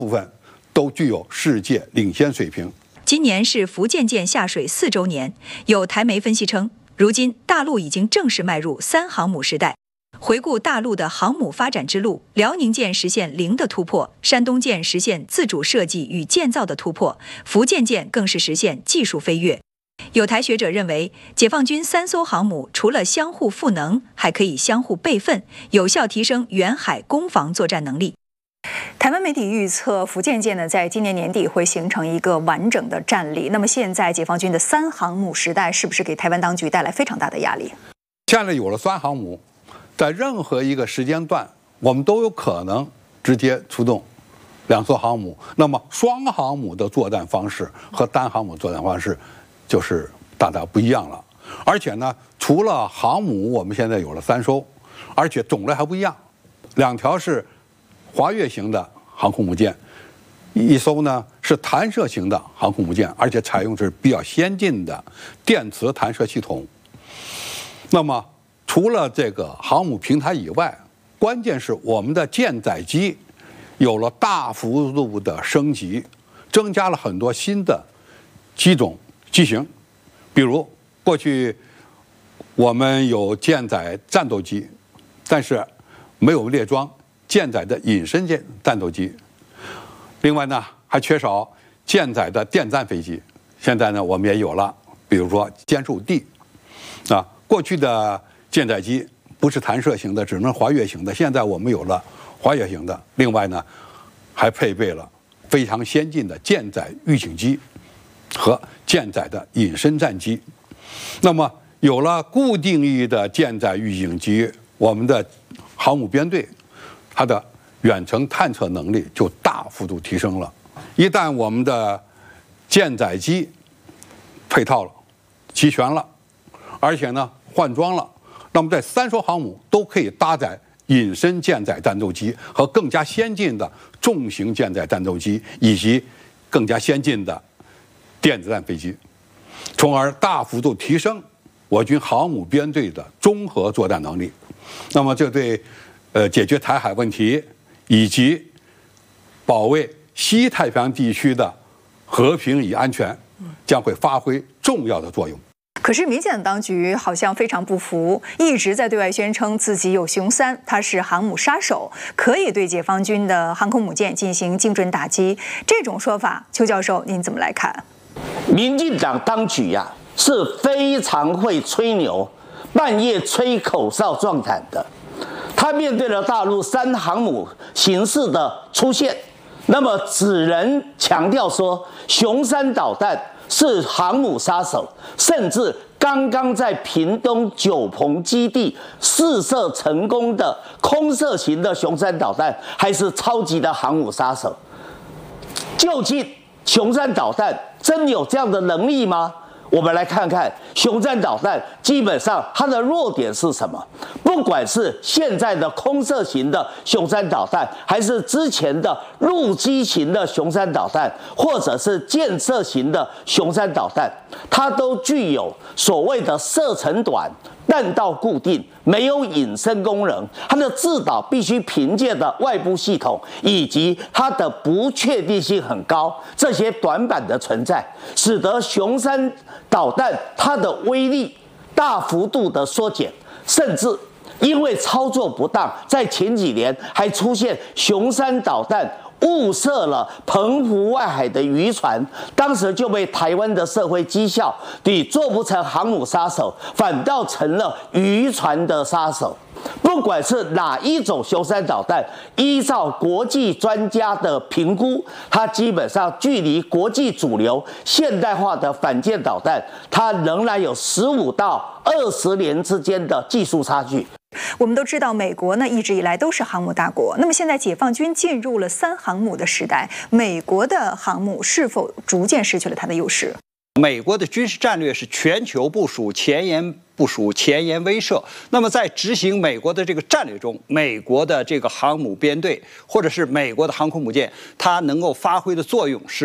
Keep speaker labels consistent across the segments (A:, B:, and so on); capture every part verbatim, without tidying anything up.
A: 部分都具有世界领先水平。
B: 今年是福建舰下水四周年，有台媒分析称，如今大陆已经正式迈入三航母时代。回顾大陆的航母发展之路，辽宁舰实现零的突破，山东舰实现自主设计与建造的突破，福建舰更是实现技术飞跃。有台学者认为，解放军三艘航母除了相互赋能，还可以相互备份，有效提升远海攻防作战能力。
C: 台湾媒体预测，福建舰呢在今年年底会形成一个完整的战力。那么现在解放军的三航母时代，是不是给台湾当局带来非常大的压力？
A: 现在有了三航母，在任何一个时间段，我们都有可能直接出动两艘航母。那么双航母的作战方式和单航母作战方式就是大大不一样了。而且呢，除了航母，我们现在有了三艘，而且种类还不一样，两条是滑跃型的航空母舰，一艘呢是弹射型的航空母舰，而且采用是比较先进的电磁弹射系统。那么除了这个航母平台以外，关键是我们的舰载机有了大幅度的升级，增加了很多新的机种机型。比如过去我们有舰载战斗机，但是没有列装舰载的隐身舰战斗机。另外呢，还缺少舰载的电战飞机。现在呢，我们也有了，比如说歼十五 D 啊，过去的舰载机不是弹射型的，只能滑跃型的。现在我们有了滑跃型的。另外呢，还配备了非常先进的舰载预警机和舰载的隐身战机。那么有了固定翼的舰载预警机，我们的航母编队它的远程探测能力就大幅度提升了。一旦我们的舰载机配套了、齐全了，而且呢换装了，那么在三艘航母都可以搭载隐身舰载战斗机和更加先进的重型舰载战斗机，以及更加先进的电子战飞机，从而大幅度提升我军航母编队的综合作战能力。那么这对呃解决台海问题以及保卫西太平洋地区的和平与安全将会发挥重要的作用。
C: 可是民进党当局好像非常不服，一直在对外宣称自己有雄三，它是航母杀手，可以对解放军的航空母舰进行精准打击。这种说法，邱教授您怎么来看？
D: 民进党当局呀、啊、是非常会吹牛，半夜吹口哨壮胆的。他面对了大陆三航母形势的出现，那么只能强调说，雄三导弹是航母杀手，甚至刚刚在屏东九鹏基地试射成功的空射型的雄三导弹，还是超级的航母杀手。究竟雄三导弹真有这样的能力吗？我们来看看雄三导弹基本上它的弱点是什么。不管是现在的空射型的雄三导弹，还是之前的陆基型的雄三导弹，或者是舰射型的雄三导弹，它都具有所谓的射程短、弹道固定、没有隐身功能，它的制导必须凭借的外部系统，以及它的不确定性很高，这些短板的存在，使得雄三导弹它的威力大幅度的缩减，甚至因为操作不当，在前几年还出现雄三导弹误射了澎湖外海的渔船，当时就被台湾的社会讥笑，你做不成航母杀手，反倒成了渔船的杀手。不管是哪一种雄三导弹，依照国际专家的评估，它基本上距离国际主流现代化的反舰导弹，它仍然有十五到二十年之间的技术差距。
C: 我们都知道，美国呢一直以来都是航母大国。那么现在解放军进入了三航母的时代，美国的航母是否逐渐失去了它的优势？
E: 美国的军事战略是全球部署、前沿部署、前沿威慑。那么在执行美国的这个战略中，美国的这个航母编队或者是美国的航空母舰，它能够发挥的作用是不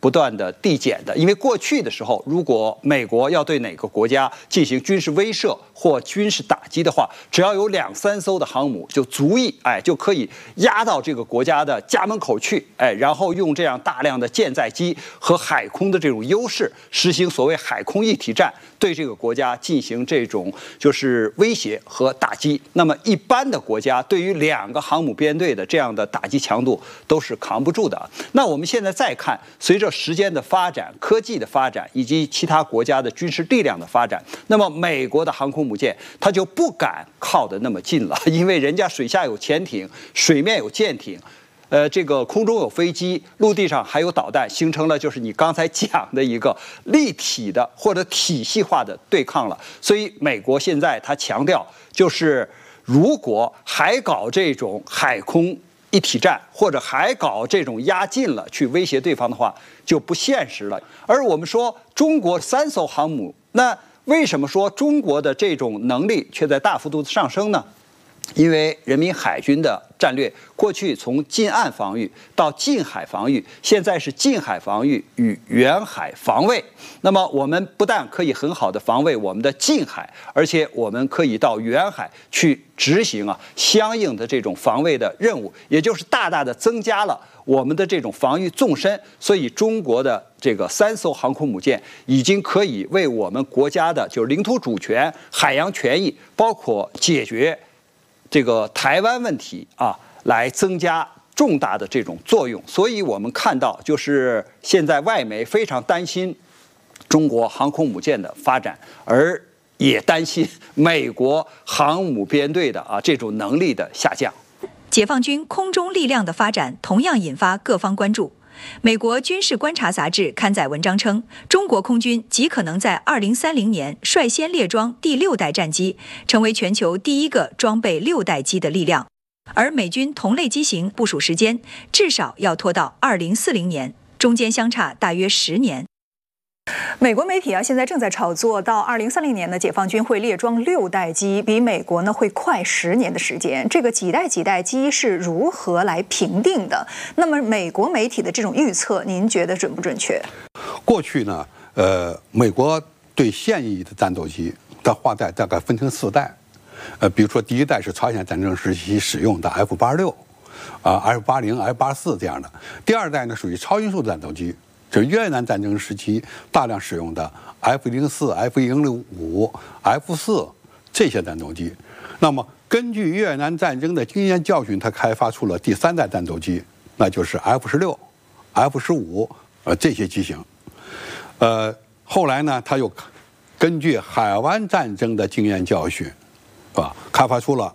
E: 不断的递减的。因为过去的时候，如果美国要对哪个国家进行军事威慑或军事打击的话，只要有两三艘的航母就足以，哎，就可以压到这个国家的家门口去，哎，然后用这样大量的舰载机和海空的这种优势，实行所谓海空一体战，对这个国家进行这种就是威胁和打击。那么一般的国家对于两个航母编队的这样的打击强度都是扛不住的。那我们现在再看，随着时间的发展、科技的发展以及其他国家的军事力量的发展，那么美国的航空母舰它就不敢靠得那么近了，因为人家水下有潜艇，水面有舰艇。呃，这个空中有飞机，陆地上还有导弹，形成了就是你刚才讲的一个立体的或者体系化的对抗了。所以美国现在他强调，就是如果还搞这种海空一体战，或者还搞这种压近了去威胁对方的话，就不现实了。而我们说中国三艘航母，那为什么说中国的这种能力却在大幅度的上升呢？因为人民海军的战略过去从近岸防御到近海防御，现在是近海防御与远海防卫。那么我们不但可以很好的防卫我们的近海，而且我们可以到远海去执行啊相应的这种防卫的任务，也就是大大的增加了我们的这种防御纵深。所以中国的这个三艘航空母舰已经可以为我们国家的就是领土主权、海洋权益，包括解决这个台湾问题啊，来增加重大的这种作用。所以我们看到，就是现在外媒非常担心中国航空母舰的发展，而也担心美国航母编队的啊这种能力的下降。
B: 解放军空中力量的发展同样引发各方关注。美国军事观察杂志刊载文章称，中国空军极可能在二零三零年率先列装第六代战机，成为全球第一个装备六代机的力量。而美军同类机型部署时间至少要拖到二零四零年，中间相差大约十年。
C: 美国媒体啊，现在正在炒作，到二零三零年呢，解放军会列装六代机，比美国呢会快十年的时间。这个几代几代机是如何来评定的？那么美国媒体的这种预测，您觉得准不准确？
A: 过去呢，呃，美国对现役的战斗机的划代大概分成四代，呃，比如说第一代是朝鲜战争时期使用的 F 八十六，啊 F 八零、F 八十四这样的。第二代呢属于超音速战斗机。就是越南战争时期大量使用的 F 零四、F 一零五、F 四这些战斗机。那么根据越南战争的经验教训，它开发出了第三代战斗机，那就是 F 十六、F 十五呃这些机型。呃，后来呢，它又根据海湾战争的经验教训，是吧？开发出了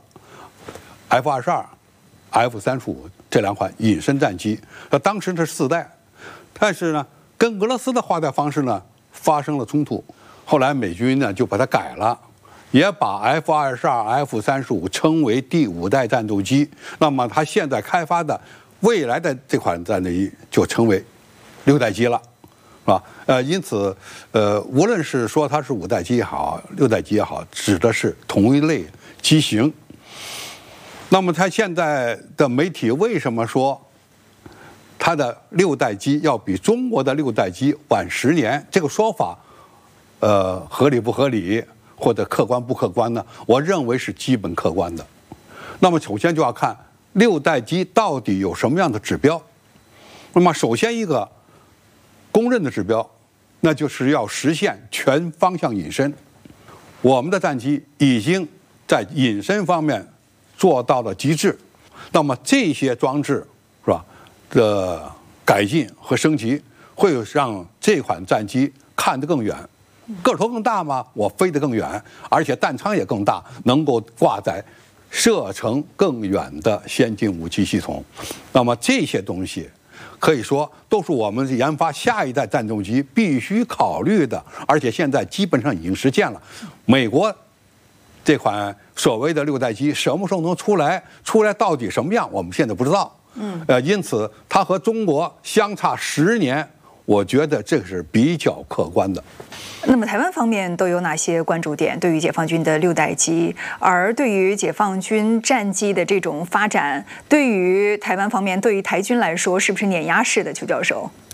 A: F 二十二、F 三十五这两款隐身战机。那当时是四代。但是呢，跟俄罗斯的划代方式呢发生了冲突，后来美军呢就把它改了，也把 F 二十二、F 三十五称为第五代战斗机。那么它现在开发的未来的这款战斗机就称为六代机了，是吧？呃，因此，呃，无论是说它是五代机也好，六代机也好，指的是同一类机型。那么它现在的媒体为什么说它的六代机要比中国的六代机晚十年？这个说法，呃，合理不合理，或者客观不客观呢？我认为是基本客观的。那么首先就要看六代机到底有什么样的指标。那么首先一个公认的指标，那就是要实现全方向隐身。我们的战机已经在隐身方面做到了极致。那么这些装置是吧？的改进和升级会让这款战机看得更远，个头更大吗？我飞得更远，而且弹仓也更大，能够挂载射程更远的先进武器系统。那么这些东西可以说都是我们研发下一代战斗机必须考虑的，而且现在基本上已经实现了。美国这款所谓的六代机什么时候能出来？出来到底什么样？我们现在不知道。嗯，呃，因此它和中国相差十年，我觉得这是比较客观的。
C: 那么台湾方面都有哪些关注点？对于解放军的六代机，而对于解放军战机的这种发展，对于台湾方面，对于台军来说，是不是碾压式的？邱教授？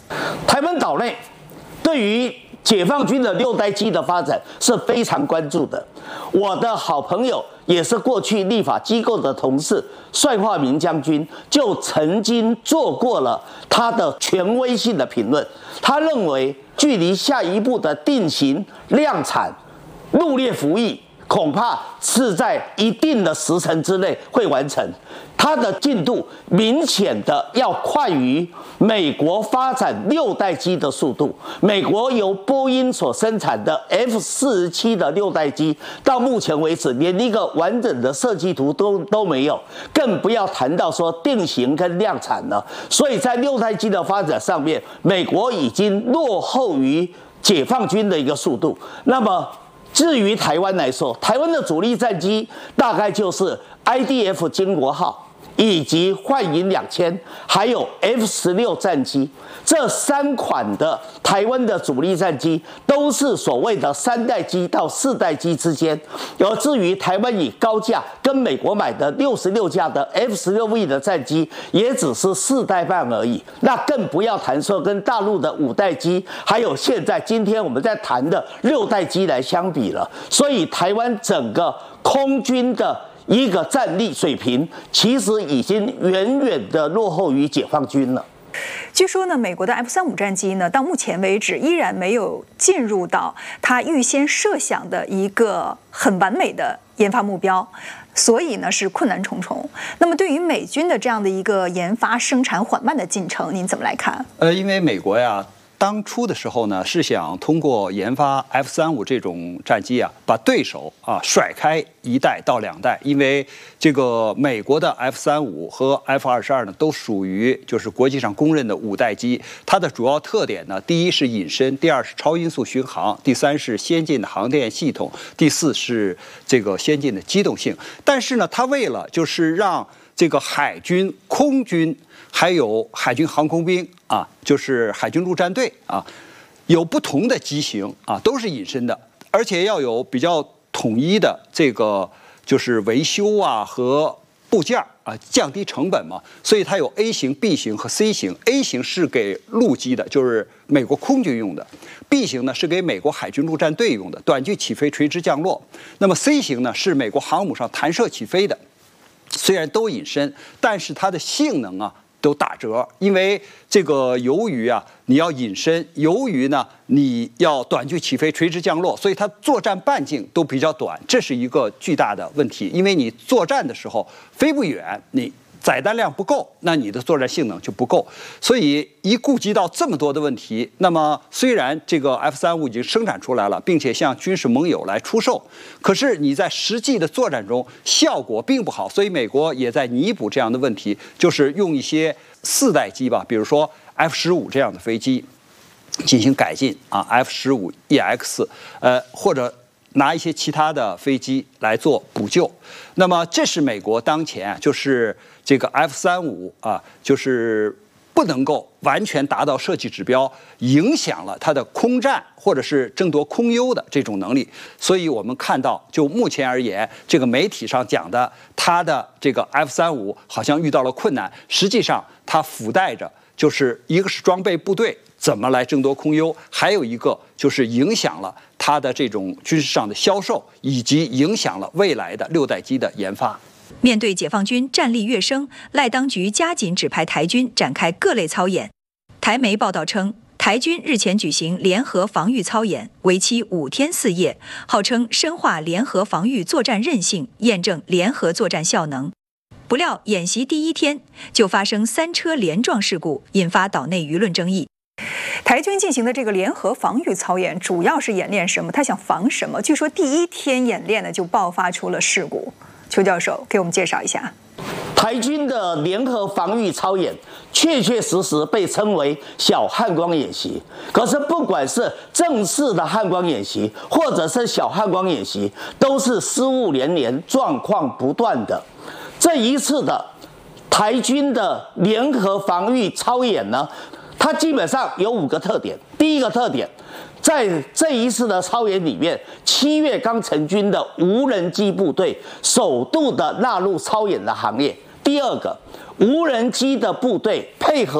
D: 台湾岛内对于解放军的六代机的发展是非常关注的。我的好朋友也是过去立法机构的同事，帅化民将军就曾经做过了他的权威性的评论。他认为，距离下一步的定型、量产、入列服役，恐怕是在一定的时程之内会完成。它的进度明显的要快于美国发展六代机的速度。美国由波音所生产的 F 四十七的六代机，到目前为止连一个完整的设计图都都没有，更不要谈到说定型跟量产了。所以在六代机的发展上面，美国已经落后于解放军的一个速度。那么至于台湾来说，台湾的主力战机大概就是 I D F 经国号，以及幻影两千，还有 F 十六战机，这三款的台湾的主力战机都是所谓的三代机到四代机之间。而至于台湾以高价跟美国买的六十六架的 F 十六 V 的战机，也只是四代半而已。那更不要谈说跟大陆的五代机，还有现在今天我们在谈的六代机来相比了。所以台湾整个空军的一个战力水平，其实已经远远的落后于解放军了。
C: 据说呢，美国的 F 三十五战机呢，到目前为止依然没有进入到它预先设想的一个很完美的研发目标，所以呢是困难重重。那么对于美军的这样的一个研发生产缓慢的进程，您怎么来看？
E: 呃，因为美国呀，当初的时候呢，是想通过研发 F 三十五这种战机啊，把对手啊甩开一代到两代。因为这个美国的 F 三十五和 F 二十二呢，都属于就是国际上公认的五代机。它的主要特点呢，第一是隐身，第二是超音速巡航，第三是先进的航电系统，第四是这个先进的机动性。但是呢，它为了就是让这个海军、空军还有海军航空兵啊，就是海军陆战队啊，有不同的机型啊，都是隐身的，而且要有比较统一的这个就是维修啊和部件啊，降低成本嘛。所以它有 A 型、B 型和 C 型。A 型是给陆基的，就是美国空军用的；B 型呢是给美国海军陆战队用的，短距起飞、垂直降落。那么 C 型呢是美国航母上弹射起飞的。虽然都隐身，但是它的性能啊都打折，因为这个由于啊你要隐身，由于呢你要短距起飞、垂直降落，所以它作战半径都比较短，这是一个巨大的问题。因为你作战的时候飞不远，你载弹量不够，那你的作战性能就不够。所以一顾及到这么多的问题，那么虽然这个 F 三十五已经生产出来了，并且向军事盟友来出售，可是你在实际的作战中效果并不好。所以美国也在弥补这样的问题，就是用一些四代机吧，比如说 F 十五这样的飞机进行改进啊 ，F 十五 E X， 呃，或者拿一些其他的飞机来做补救。那么这是美国当前啊，就是这个 F 三十五啊，就是不能够完全达到设计指标，影响了它的空战或者是争夺空优的这种能力。所以我们看到，就目前而言，这个媒体上讲的它的这个 F 三十五好像遇到了困难，实际上它附带着就是一个是装备部队怎么来争夺空优，还有一个就是影响了它的这种军事上的销售，以及影响了未来的六代机的研发。
B: 面对解放军战力跃升，赖当局加紧指派台军展开各类操演。台媒报道称，台军日前举行联合防御操演，为期五天四夜，号称深化联合防御作战韧性，验证联合作战效能。不料演习第一天就发生三车连撞事故，引发岛内舆论争议。
C: 台军进行的这个联合防御操演，主要是演练什么？他想防什么？据说第一天演练呢，就爆发出了事故。邱教授给我们介绍一下。
D: 台军的联合防御操演，确确实实被称为小汉光演习。可是不管是正式的汉光演习，或者是小汉光演习，都是失误连连，状况不断的。这一次的台军的联合防御操演呢，它基本上有五个特点。第一个特点，在这一次的操演里面，七月刚成军的无人机部队首度的纳入操演的行列。第二个，无人机的部队配合的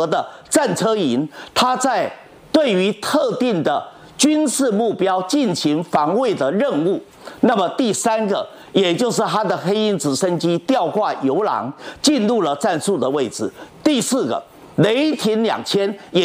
D: 战车营，它在对于特定的军事目标进行防卫的任务。那么第三个，也就是它的黑鹰直升机吊挂游廊进入了战术的位置。第四个，雷霆两千也。